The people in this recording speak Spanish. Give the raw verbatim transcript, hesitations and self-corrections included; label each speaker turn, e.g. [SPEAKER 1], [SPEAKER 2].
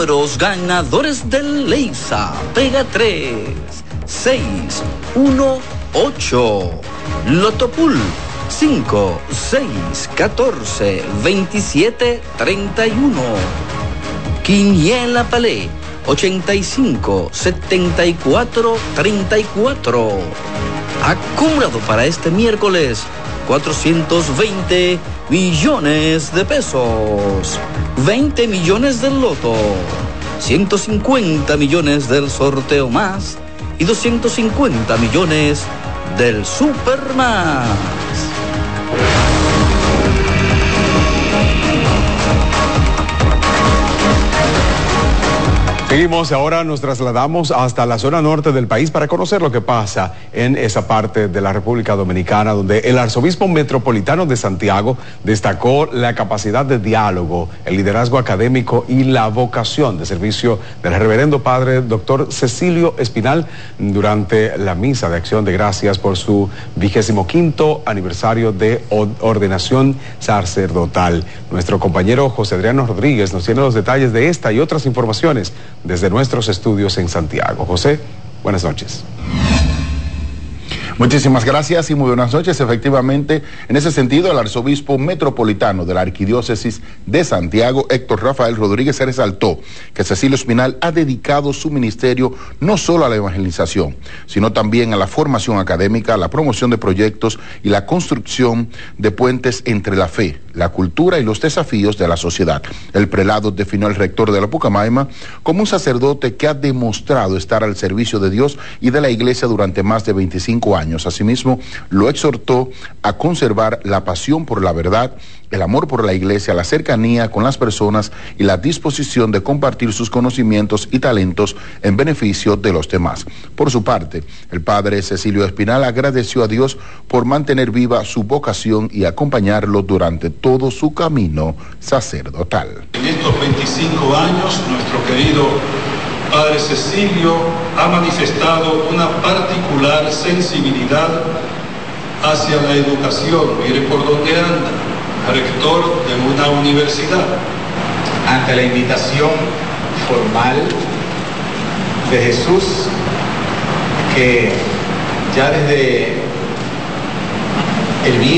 [SPEAKER 1] Números ganadores del Leisa. Pega tres, seis, uno, ocho. Lotopool cinco, seis, catorce, veintisiete, treinta y uno. Quiniela Palé ochenta y cinco, setenta y cuatro, treinta y cuatro. Acumulado para este miércoles cuatrocientos veinte millones de pesos. veinte millones del loto, ciento cincuenta millones del sorteo más y doscientos cincuenta millones del Supermás.
[SPEAKER 2] Seguimos, ahora nos trasladamos hasta la zona norte del país para conocer lo que pasa en esa parte de la República Dominicana, donde el arzobispo metropolitano de Santiago destacó la capacidad de diálogo, el liderazgo académico y la vocación de servicio del reverendo padre doctor Cecilio Espinal durante la misa de acción de gracias por su vigésimo quinto aniversario de ordenación sacerdotal. Nuestro compañero José Adriano Rodríguez nos tiene los detalles de esta y otras informaciones desde nuestros estudios en Santiago. José, buenas noches.
[SPEAKER 3] Muchísimas gracias y muy buenas noches. Efectivamente, en ese sentido, el arzobispo metropolitano de la Arquidiócesis de Santiago, Héctor Rafael Rodríguez, resaltó que Cecilio Espinal ha dedicado su ministerio no solo a la evangelización, sino también a la formación académica, a la promoción de proyectos y la construcción de puentes entre la fe, la cultura y los desafíos de la sociedad. El prelado definió al rector de la Pucamaima como un sacerdote que ha demostrado estar al servicio de Dios y de la Iglesia durante más de veinticinco años. Asimismo, lo exhortó a conservar la pasión por la verdad, el amor por la Iglesia, la cercanía con las personas y la disposición de compartir sus conocimientos y talentos en beneficio de los demás. Por su parte, el padre Cecilio Espinal agradeció a Dios por mantener viva su vocación y acompañarlo durante todo su camino sacerdotal.
[SPEAKER 4] En estos veinticinco años, nuestro querido Padre Cecilio ha manifestado una particular sensibilidad hacia la educación. Mire por dónde anda, rector de una universidad.
[SPEAKER 5] Ante la invitación formal de Jesús, que ya desde el